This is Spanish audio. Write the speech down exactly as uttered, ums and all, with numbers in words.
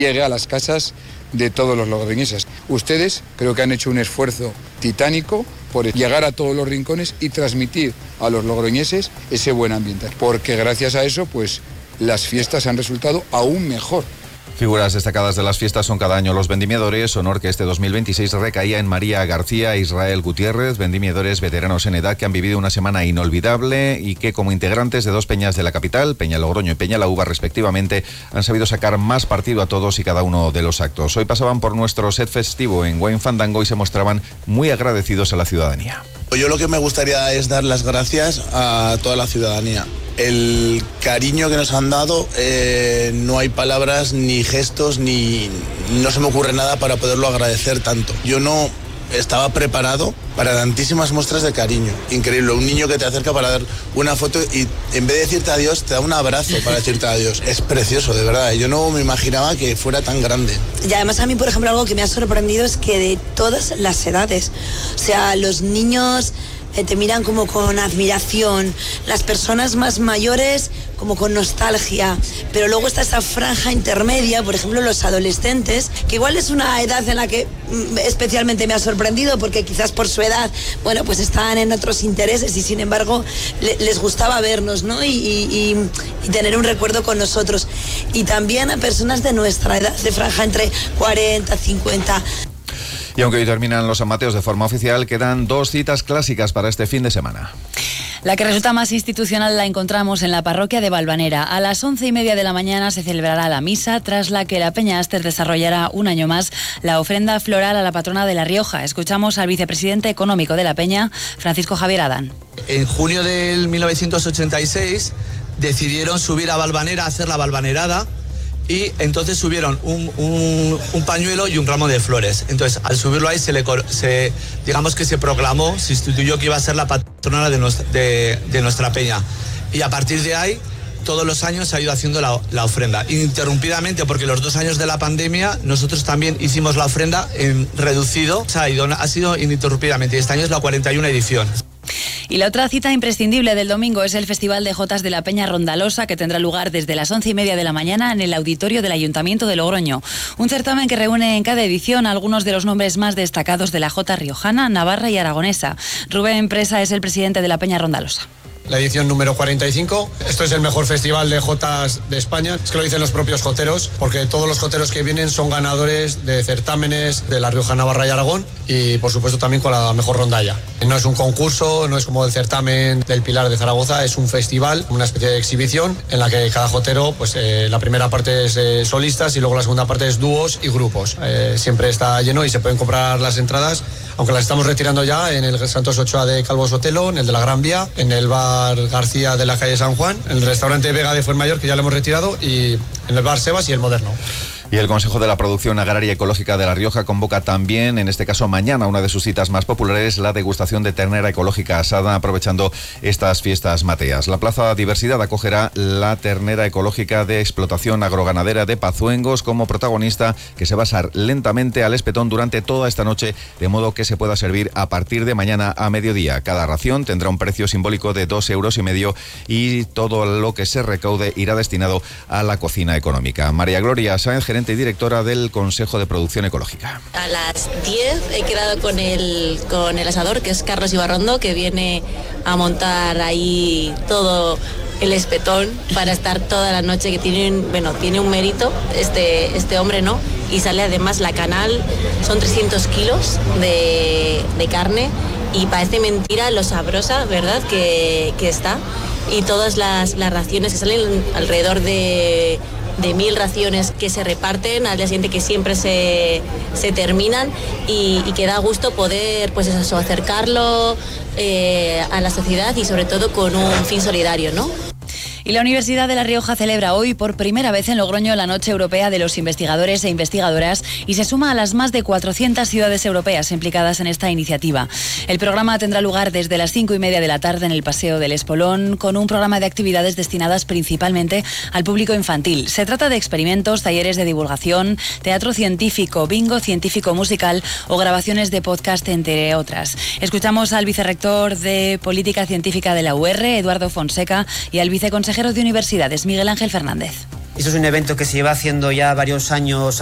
llegue a las casas de todos los logroñeses. Ustedes creo que han hecho un esfuerzo titánico por llegar a todos los rincones y transmitir a los logroñeses ese buen ambiente, porque gracias a eso pues las fiestas han resultado aún mejor. Figuras destacadas de las fiestas son cada año los vendimiadores, honor que este dos mil veintiséis recaía en María García e Israel Gutiérrez, vendimiadores veteranos en edad que han vivido una semana inolvidable y que como integrantes de dos peñas de la capital, Peña Logroño y Peña La Uva respectivamente, han sabido sacar más partido a todos y cada uno de los actos. Hoy pasaban por nuestro set festivo en Wine Fandango y se mostraban muy agradecidos a la ciudadanía. Yo lo que me gustaría es dar las gracias a toda la ciudadanía. El cariño que nos han dado, eh, no hay palabras, ni gestos, ni no se me ocurre nada para poderlo agradecer tanto. Yo no estaba preparado para tantísimas muestras de cariño. Increíble, un niño que te acerca para dar una foto y en vez de decirte adiós, te da un abrazo para decirte adiós. Es precioso, de verdad. Yo no me imaginaba que fuera tan grande. Y además a mí, por ejemplo, algo que me ha sorprendido es que de todas las edades, o sea, los niños eh, te miran como con admiración, las personas más mayores como con nostalgia, pero luego está esa franja intermedia, por ejemplo los adolescentes, que igual es una edad en la que mm, especialmente me ha sorprendido, porque quizás por su edad, bueno, pues estaban en otros intereses y sin embargo le, les gustaba vernos, ¿no? Y, y, y tener un recuerdo con nosotros. Y también a personas de nuestra edad, de franja entre cuarenta, cincuenta. Y aunque hoy terminan los amateos de forma oficial, quedan dos citas clásicas para este fin de semana. La que resulta más institucional la encontramos en la parroquia de Valvanera. A las once y media de la mañana se celebrará la misa, tras la que la Peña Aster desarrollará un año más la ofrenda floral a la patrona de La Rioja. Escuchamos al vicepresidente económico de la Peña, Francisco Javier Adán. En junio del mil novecientos ochenta y seis decidieron subir a Valvanera a hacer la Valvanerada. Y entonces subieron un, un, un pañuelo y un ramo de flores. Entonces, al subirlo ahí, se le, se, digamos que se proclamó, se instituyó que iba a ser la patrona de nuestra, de, de nuestra peña. Y a partir de ahí, todos los años se ha ido haciendo la, la ofrenda. Ininterrumpidamente, porque los dos años de la pandemia, nosotros también hicimos la ofrenda en reducido. Se ha, ido, ha sido ininterrumpidamente. Y este año es la cuarenta y una edición. Y la otra cita imprescindible del domingo es el Festival de Jotas de la Peña Rondalosa, que tendrá lugar desde las once y media de la mañana en el auditorio del Ayuntamiento de Logroño. Un certamen que reúne en cada edición algunos de los nombres más destacados de la jota riojana, navarra y aragonesa. Rubén Presa es el presidente de la Peña Rondalosa. La edición número cuarenta y cinco. Esto es el mejor festival de jotas de España. Es que lo dicen los propios joteros, porque todos los joteros que vienen son ganadores de certámenes de La Rioja, Navarra y Aragón, y por supuesto también con la mejor rondalla. No es un concurso, no es como el certamen del Pilar de Zaragoza, es un festival, una especie de exhibición en la que cada jotero, pues eh, la primera parte es eh, solistas y luego la segunda parte es dúos y grupos. Eh, siempre está lleno y se pueden comprar las entradas, aunque las estamos retirando ya en el Santos Ochoa de Calvo Sotelo, en el de la Gran Vía, en el bar García de la calle San Juan, en el restaurante Vega de Fuenmayor, que ya lo hemos retirado, y en el bar Sebas y el Moderno. Y el Consejo de la Producción Agraria Ecológica de La Rioja convoca también, en este caso mañana, una de sus citas más populares, la degustación de ternera ecológica asada, aprovechando estas fiestas mateas. La Plaza Diversidad acogerá la ternera ecológica de explotación agroganadera de Pazuengos como protagonista, que se va a asar lentamente al espetón durante toda esta noche, de modo que se pueda servir a partir de mañana a mediodía. Cada ración tendrá un precio simbólico de dos euros y medio y todo lo que se recaude irá destinado a la cocina económica. María Gloria Sáenz, gerente y directora del Consejo de Producción Ecológica. A las diez he quedado con el, con el asador, que es Carlos Ibarrondo, que viene a montar ahí todo el espetón para estar toda la noche, que tiene, bueno, tiene un mérito este, este hombre, ¿no? Y sale además la canal, son trescientos kilos de, de carne y parece mentira lo sabrosa, ¿verdad?, que, que está. Y todas las, las raciones que salen, alrededor de... de mil raciones que se reparten al día siguiente, que siempre se, se terminan y, y que da gusto poder, pues eso, acercarlo eh, a la sociedad y sobre todo con un fin solidario, ¿no? Y la Universidad de La Rioja celebra hoy por primera vez en Logroño la Noche Europea de los Investigadores e Investigadoras y se suma a las más de cuatrocientas ciudades europeas implicadas en esta iniciativa. El programa tendrá lugar desde las cinco y media de la tarde en el Paseo del Espolón, con un programa de actividades destinadas principalmente al público infantil. Se trata de experimentos, talleres de divulgación, teatro científico, bingo científico musical o grabaciones de podcast, entre otras. Escuchamos al vicerrector de Política Científica de la U R, Eduardo Fonseca, y al viceconsejero consejero de Universidades, Miguel Ángel Fernández. Eso es un evento que se lleva haciendo ya varios años